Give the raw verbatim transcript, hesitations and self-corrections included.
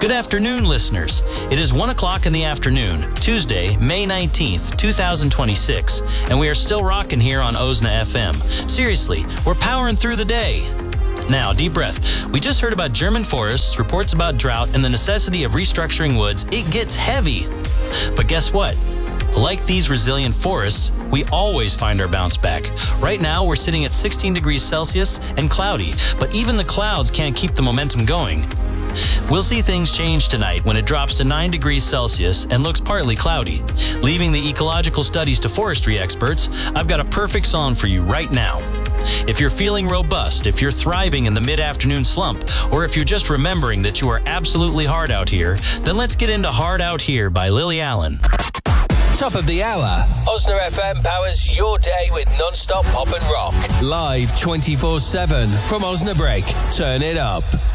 Good afternoon, listeners. It is one o'clock in the afternoon, Tuesday, May nineteenth, two thousand twenty-six, and we are still rocking here on O S N A F M. Seriously, we're powering through the day. Now, deep breath. We just heard about German forests, reports about drought, and the necessity of restructuring woods. It gets heavy. But guess what? Like these resilient forests, we always find our bounce back. Right now, we're sitting at sixteen degrees Celsius and cloudy, but even the clouds can't keep the momentum going. We'll see things change tonight when it drops to nine degrees Celsius and looks partly cloudy. Leaving the ecological studies to forestry experts, I've got a perfect song for you right now. If you're feeling robust, if you're thriving in the mid-afternoon slump, or if you're just remembering that you are absolutely hard out here, then let's get into Hard Out Here by Lily Allen. Top of the hour. O S N A F M powers your day with non-stop pop and rock. Live twenty-four seven from Osnabrück. Turn it up.